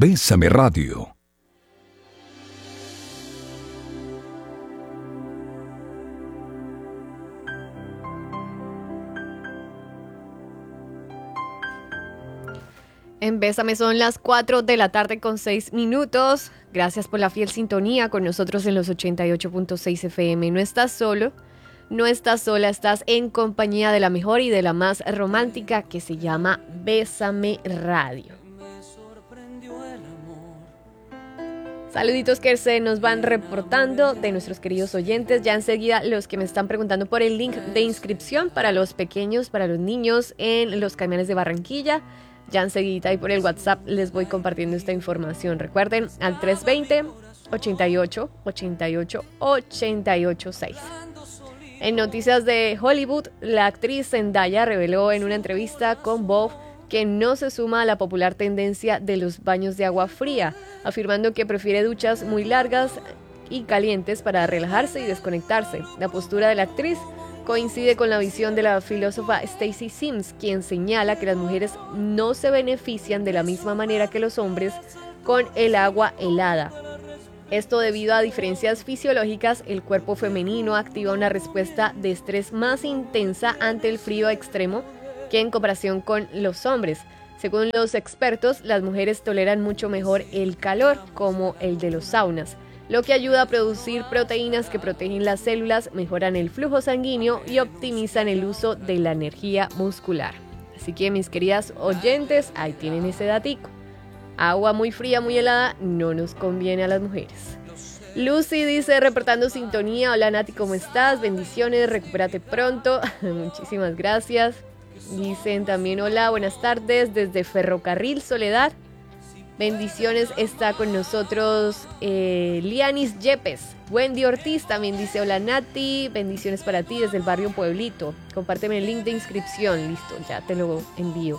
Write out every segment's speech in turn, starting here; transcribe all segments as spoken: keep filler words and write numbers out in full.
Bésame Radio. En Bésame son las cuatro de la tarde con seis minutos. Gracias por la fiel sintonía con nosotros en los ochenta y ocho punto seis F M. No estás solo, no estás sola, estás en compañía de la mejor y de la más romántica que se llama Bésame Radio. Saluditos que se nos van reportando de nuestros queridos oyentes. Ya enseguida los que me están preguntando por el link de inscripción para los pequeños, para los niños en los Caimanes de Barranquilla. Ya enseguida y por el WhatsApp les voy compartiendo esta información. Recuerden al tres dos cero, ochenta y ocho, ochenta y ocho, ochenta y ocho seis. En noticias de Hollywood, la actriz Zendaya reveló en una entrevista con Vogue que no se suma a la popular tendencia de los baños de agua fría, afirmando que prefiere duchas muy largas y calientes para relajarse y desconectarse. La postura de la actriz coincide con la visión de la filósofa Stacy Sims, quien señala que las mujeres no se benefician de la misma manera que los hombres con el agua helada. Esto debido a diferencias fisiológicas, el cuerpo femenino activa una respuesta de estrés más intensa ante el frío extremo que en comparación con los hombres. Según los expertos, las mujeres toleran mucho mejor el calor, como el de los saunas, lo que ayuda a producir proteínas que protegen las células, mejoran el flujo sanguíneo y optimizan el uso de la energía muscular. Así que, mis queridas oyentes, ahí tienen ese datico. Agua muy fría, muy helada, no nos conviene a las mujeres. Lucy dice, reportando sintonía: hola Nati, ¿cómo estás? Bendiciones, recupérate pronto. Muchísimas gracias. Dicen también, hola, buenas tardes, desde Ferrocarril Soledad. Bendiciones, está con nosotros eh, Lianis Yepes. Wendy Ortiz también dice, hola Nati, bendiciones para ti desde el barrio Pueblito. Compárteme el link de inscripción, listo, ya te lo envío.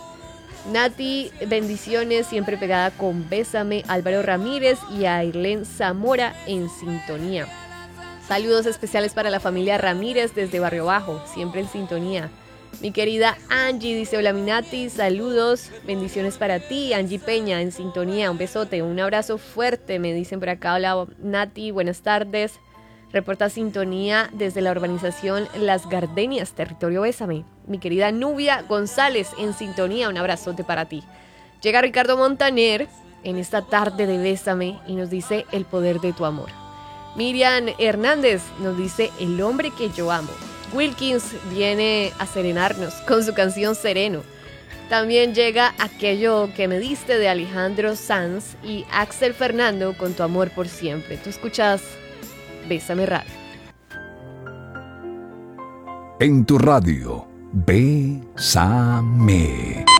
Nati, bendiciones, siempre pegada con Bésame. Álvaro Ramírez y a Ailén Zamora en sintonía. Saludos especiales para la familia Ramírez desde Barrio Bajo, siempre en sintonía. Mi querida Angie dice, hola mi Nati, saludos, bendiciones para ti. Angie Peña en sintonía, un besote, un abrazo fuerte, me dicen por acá. Hola Nati, buenas tardes. Reporta sintonía desde la urbanización Las Gardenias, territorio Bésame. Mi querida Nubia González en sintonía, un abrazote para ti. Llega Ricardo Montaner en esta tarde de Bésame y nos dice el poder de tu amor. Miriam Hernández nos dice el hombre que yo amo. Wilkins viene a serenarnos con su canción Sereno. También llega Aquello que me diste de Alejandro Sanz y Axel Fernando con Tu amor por siempre. Tú escuchas Bésame Radio. En tu radio, Bésame.